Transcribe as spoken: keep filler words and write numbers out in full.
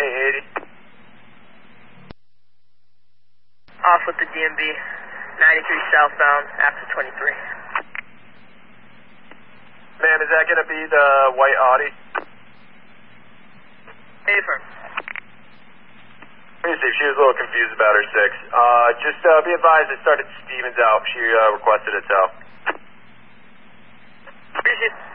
eight eighty. Off with the D M B, ninety-three southbound, after twenty-three. Ma'am, is that going to be the white Audi? Affirm. Let me see, she was a little confused about her six. Uh, just uh, be advised I started Stevens out. She uh, requested it out. Appreciate it.